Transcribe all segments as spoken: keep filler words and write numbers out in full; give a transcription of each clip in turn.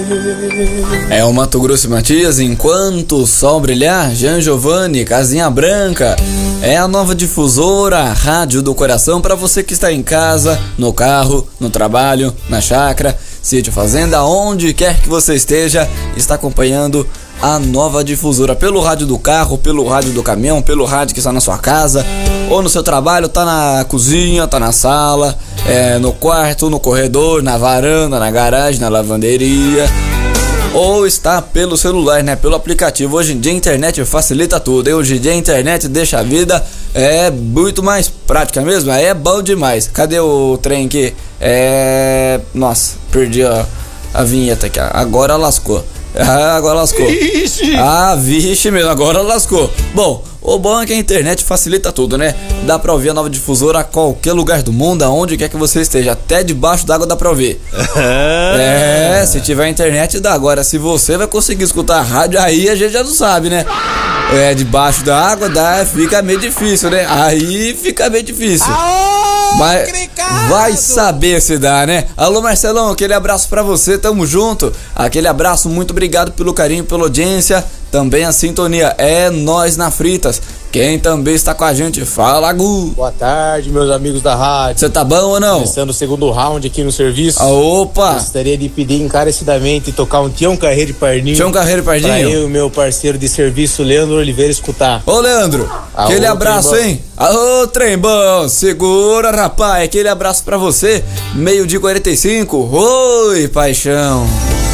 É o Mato Grosso e Matias, Enquanto o Sol Brilhar, Jean Giovanni, Casinha Branca. É a nova difusora, a rádio do coração, para você que está em casa, no carro, no trabalho, na chácara, sítio, fazenda, onde quer que você esteja, está acompanhando a nova difusora pelo rádio do carro, pelo rádio do caminhão, pelo rádio que está na sua casa ou no seu trabalho, tá na cozinha, tá na sala, é, no quarto, no corredor, na varanda, na garagem, na lavanderia, ou está pelo celular, né, pelo aplicativo. Hoje em dia a internet facilita tudo, e hoje em dia a internet deixa a vida é muito mais prática mesmo, aí é bom demais. Cadê o trem aqui? É... Nossa, perdi a, a vinheta aqui, agora lascou. Ah, agora lascou. Vixe. Ah, vixe mesmo, agora lascou. Bom, o bom é que a internet facilita tudo, né? Dá pra ouvir a nova difusora a qualquer lugar do mundo, aonde quer que você esteja. Até debaixo d'água dá pra ouvir. É, se tiver internet dá. Agora, se você vai conseguir escutar a rádio, aí a gente já não sabe, né? É, debaixo da água dá, fica meio difícil, né? Aí fica meio difícil. Mas vai saber se dá, né? Alô, Marcelão, aquele abraço pra você, tamo junto. Aquele abraço, muito obrigado pelo carinho, pela audiência, também a sintonia. É nós na Fritas. Quem também está com a gente, fala, Gu. Boa tarde, meus amigos da rádio. Você tá bom ou não? Começando o segundo round aqui no serviço. Ah, opa! Gostaria de pedir encarecidamente tocar um Tião Carreiro e Pardinho. Tião Carreiro e Pardinho? Pra eu e meu parceiro de serviço, Leandro Oliveira, escutar. Ô, Leandro, Aô, aquele abraço, hein? Alô, trembão, segura, rapaz. Aquele abraço pra você. Meio-dia quarenta e cinco. Oi, paixão.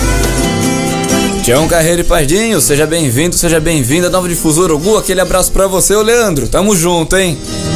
Tião Carreiro e Pardinho, seja bem-vindo, seja bem-vinda, nova difusora Gu, aquele abraço pra você, ô Leandro, tamo junto, hein?